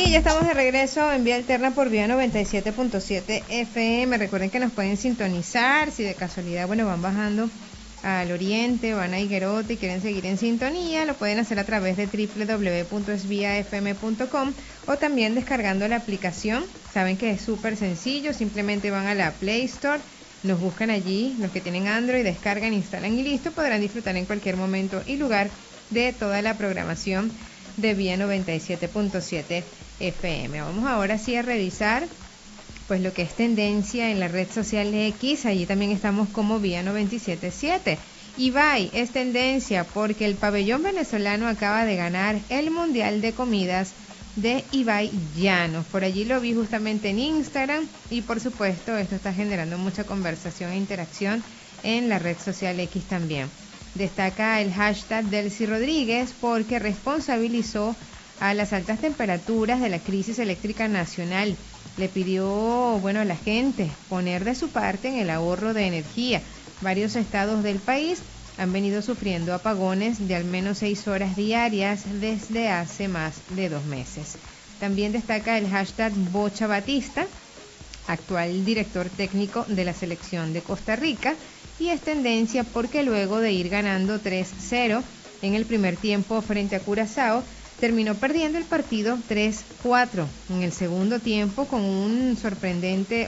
ya estamos de regreso en Vía Alterna por Vía 97.7 FM. Recuerden que nos pueden sintonizar si de casualidad, bueno, van bajando al oriente, van a Higuerote y quieren seguir en sintonía, lo pueden hacer a través de www.esviafm.com o también descargando la aplicación. Saben que es súper sencillo, simplemente van a la Play Store, nos buscan allí, los que tienen Android, descargan, instalan y listo, podrán disfrutar en cualquier momento y lugar de toda la programación de Vía 97.7 FM. Vamos ahora sí a revisar pues lo que es tendencia en la red social X. Allí también estamos como Vía 97.7. Ibai es tendencia porque el pabellón venezolano acaba de ganar el Mundial de Comidas de Ibai Llanos. Por allí lo vi justamente en Instagram y por supuesto esto está generando mucha conversación e interacción en la red social X también. Destaca el hashtag Delcy Rodríguez porque responsabilizó a las altas temperaturas de la crisis eléctrica nacional. Le pidió, bueno, a la gente poner de su parte en el ahorro de energía. Varios estados del país han venido sufriendo apagones de al menos 6 horas diarias desde hace más de 2 meses. También destaca el hashtag Bocha Batista, actual director técnico de la selección de Costa Rica, y es tendencia porque luego de ir ganando 3-0 en el primer tiempo frente a Curazao, terminó perdiendo el partido 3-4 en el segundo tiempo con una sorprendente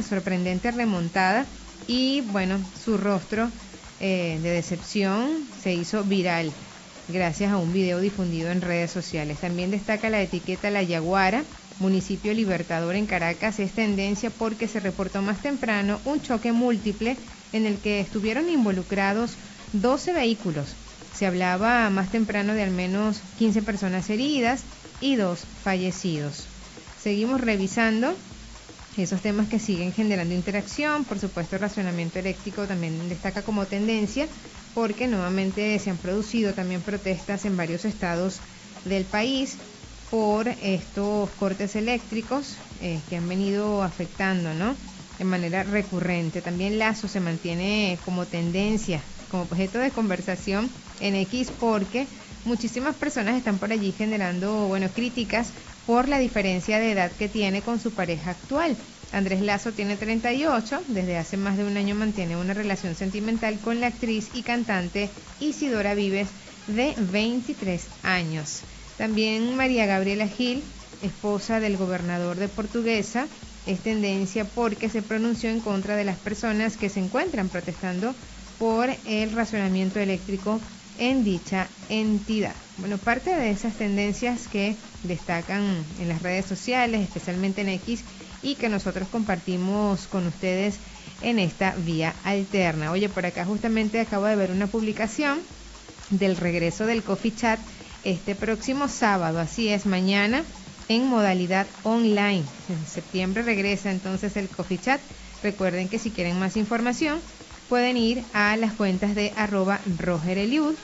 remontada y bueno, su rostro de decepción se hizo viral gracias a un video difundido en redes sociales. También destaca la etiqueta La Yaguara, municipio Libertador en Caracas, es tendencia porque se reportó más temprano un choque múltiple en el que estuvieron involucrados 12 vehículos. Se hablaba más temprano de al menos 15 personas heridas y 2 fallecidos. Seguimos revisando esos temas que siguen generando interacción. Por supuesto, el racionamiento eléctrico también destaca como tendencia porque nuevamente se han producido también protestas en varios estados del país por estos cortes eléctricos que han venido afectando, ¿no?, de manera recurrente. También Lazo se mantiene como tendencia, como objeto de conversación en X porque muchísimas personas están por allí generando, bueno, críticas por la diferencia de edad que tiene con su pareja actual. Andrés Lazo tiene 38, desde hace más de un año mantiene una relación sentimental con la actriz y cantante Isidora Vives de 23 años. También María Gabriela Gil, esposa del gobernador de Portuguesa, es tendencia porque se pronunció en contra de las personas que se encuentran protestando por el racionamiento eléctrico en dicha entidad. Bueno, parte de esas tendencias que destacan en las redes sociales, especialmente en X, y que nosotros compartimos con ustedes en esta Vía Alterna. Oye, por acá justamente acabo de ver una publicación del regreso del Coffee Chat este próximo sábado, así es, mañana, en modalidad online. En septiembre regresa entonces el Coffee Chat. Recuerden que si quieren más información pueden ir a las cuentas de @RogerEliud,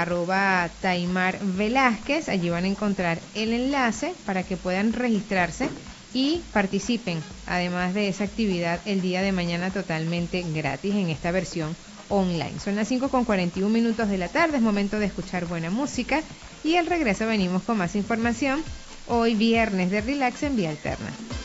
@Taimar Velázquez. Allí van a encontrar el enlace para que puedan registrarse y participen, además de esa actividad el día de mañana totalmente gratis en esta versión online. Son las 5:41 de la tarde, es momento de escuchar buena música y al regreso venimos con más información. Hoy viernes de Relax en Vía Alterna.